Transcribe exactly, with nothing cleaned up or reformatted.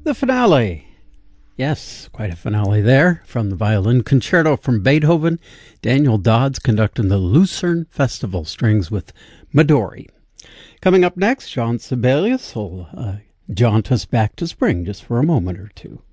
The finale. Yes, quite a finale there. From the Violin Concerto from Beethoven, Daniel Dodds conducting the Lucerne Festival Strings with Midori. Coming up next, Jean Sibelius will uh, jaunt us back to spring just for a moment or two.